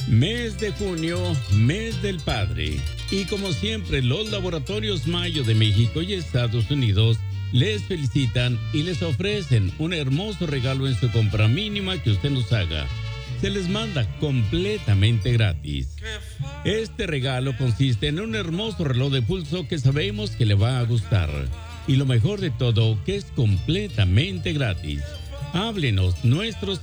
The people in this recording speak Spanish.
Mes de junio, mes del padre. Y como siempre, los laboratorios Mayo de México y Estados Unidos les felicitan y les ofrecen un hermoso regalo en su compra mínima que usted nos haga. Se les manda completamente gratis. Este regalo consiste en un hermoso reloj de pulso que sabemos que le va a gustar. Y lo mejor de todo, que es completamente gratis. Háblenos, nuestros